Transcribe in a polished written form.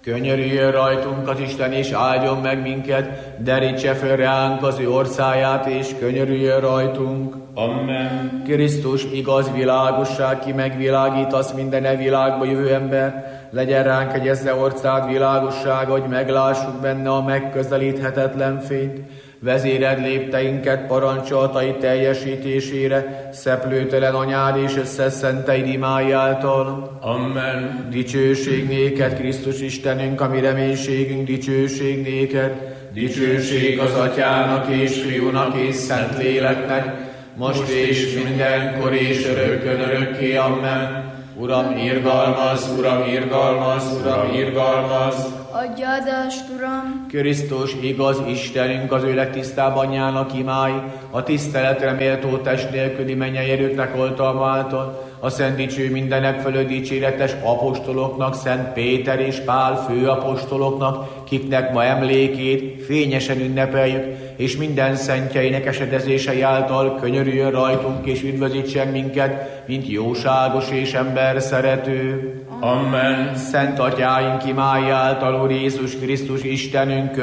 Könyörüljön rajtunk az Isten, és áldjon meg minket, derítse föl ránk az ő orcáját, és könyörüljön rajtunk. Amen. Krisztus, igaz világosság, ki megvilágítasz minden e világba jövő ember, legyen ránk egyezze orcád világossága, hogy meglássuk benne a megközelíthetetlen fényt. Vezéred lépteinket parancsolatai teljesítésére, szeplőtelen anyád és összeszenteid imái által. Amen. Dicsőség néked, Krisztus Istenünk, ami reménységünk, dicsőség néked. Dicsőség az Atyának és Fiúnak és Szentléleknek, most és mindenkor és örökkön örökké. Amen. Uram, irgalmaz, Uram, irgalmaz, Uram, irgalmaz. Adj áldást, Uram! Krisztus, igaz Istenünk, az ő legtisztább anyjának imái, a tiszteletre méltó test nélküli mennyei erőknek oltalma által, a szent dicső mindenek fölött dicséretes apostoloknak, Szent Péter és Pál főapostoloknak, kiknek ma emlékét fényesen ünnepeljük, és minden szentjeinek esedezései által könyörüljön rajtunk és üdvözítsen minket, mint jóságos és ember szerető. Amen. Szent Atyáink imái által, Úr Jézus Krisztus Istenünk,